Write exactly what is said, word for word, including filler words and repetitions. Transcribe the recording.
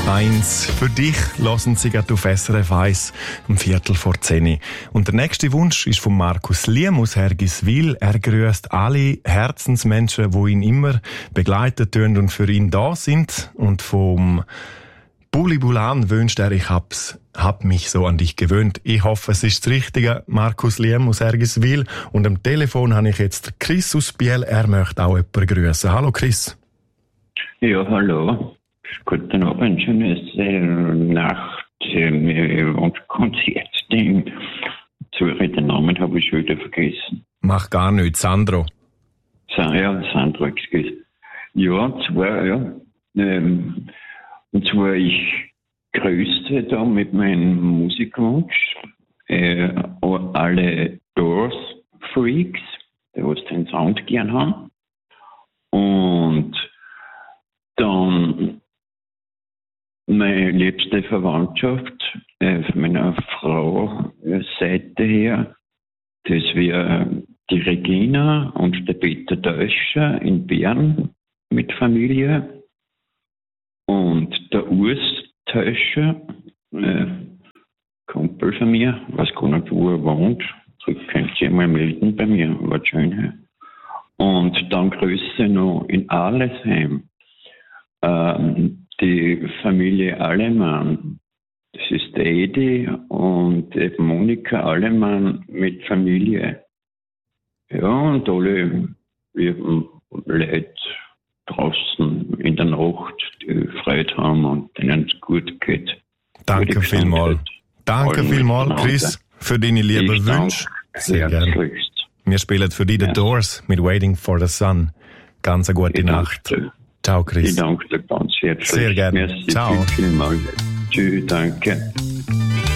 eins. Für dich hören Sie gerade auf S R F eins um Viertel vor zehn. Und der nächste Wunsch ist von Markus Liem aus Hergiswil. Er grüßt alle Herzensmenschen, die ihn immer begleitet tun und für ihn da sind. Und vom Buli Bulan wünscht er, ich hab's, hab mich so an dich gewöhnt. Ich hoffe, es ist das Richtige. Markus Liem aus Hergiswil. Und am Telefon habe ich jetzt Chris aus Biel. Er möchte auch jemanden grüßen. Hallo Chris. Ja, hallo. Guten Abend, schönes äh, Nacht, äh, und Konzertding. Sorry, den Namen habe ich schon wieder vergessen. Mach gar nichts, Sandro. Sa- ja, Sandro, excuse. Ja, zwar, ja. Ähm, und zwar, ich grüße da mit meinem Musikwunsch äh, alle Doors-Freaks, die was den Sound gern haben. Und dann meine liebste Verwandtschaft äh, von meiner Frau äh, Seite her, das wäre die Regina und der Peter Deutscher in Bern mit Familie und der Urs Deutscher, äh, Kumpel von mir, weiß gar nicht, wo er wohnt, so könnt ihr mal melden bei mir, war schön. Und dann Grüße noch in Arlesheim. Ähm, die Familie Allemann, das ist der Edi und die Monika Allemann mit Familie. Ja, und alle Leute draußen in der Nacht, die Freude haben und denen es gut geht. Danke vielmals. Danke vielmals, Chris, für deine lieben Wünsche. Sehr gerne. Wir spielen für dich The Doors mit Waiting for the Sun. Ganz eine gute Nacht. Ciao, Chris. Ich danke dir ganz herzlich. Sehr gerne. Merci. Ciao. Vielmals. Tschüss, danke.